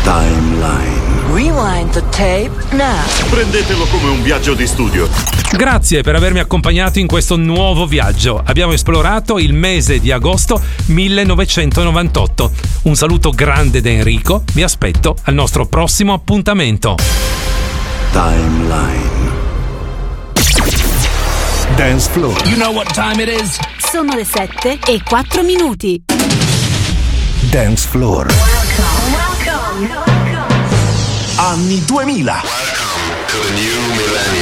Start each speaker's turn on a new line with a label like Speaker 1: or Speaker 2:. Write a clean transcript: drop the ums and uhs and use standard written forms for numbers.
Speaker 1: Timeline.
Speaker 2: Rewind the tape now.
Speaker 3: Prendetelo come un viaggio di studio.
Speaker 4: Grazie per avermi accompagnato in questo nuovo viaggio. Abbiamo esplorato il mese di agosto 1998. Un saluto grande da Enrico. Vi aspetto al nostro prossimo appuntamento.
Speaker 1: Timeline. Dance floor.
Speaker 5: You know what time it is?
Speaker 6: Sono le 7:04.
Speaker 1: Dance floor.
Speaker 5: Anni 2000.
Speaker 3: Welcome to the new millennium.